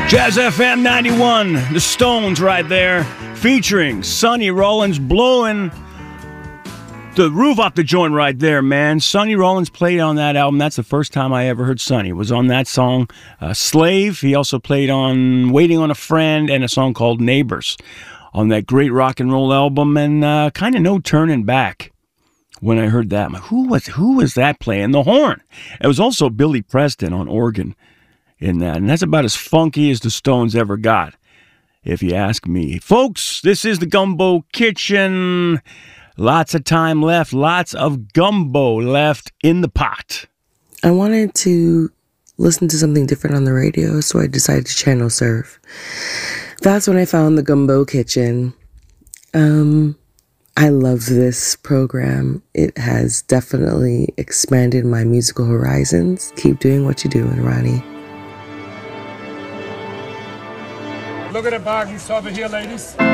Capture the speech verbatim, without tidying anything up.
Jazz F M ninety-one, the Stones right there, featuring Sonny Rollins, blowing the roof off the joint right there, man. Sonny Rollins played on that album. That's the first time I ever heard Sonny. It was on that song, uh, Slave. He also played on Waiting on a Friend and a song called Neighbors on that great rock and roll album, and uh, kind of no turning back. When I heard that, I'm like, who was who was that playing the horn? It was also Billy Preston on organ in that, and that's about as funky as the Stones ever got, if you ask me. Folks, this is the Gumbo Kitchen. Lots of time left, lots of gumbo left in the pot. I wanted to listen to something different on the radio, so I decided to channel surf. That's when I found the Gumbo Kitchen. Um, I love this program. It has definitely expanded my musical horizons. Keep doing what you're doing, Ronnie. Look at the bag you saw over here, ladies.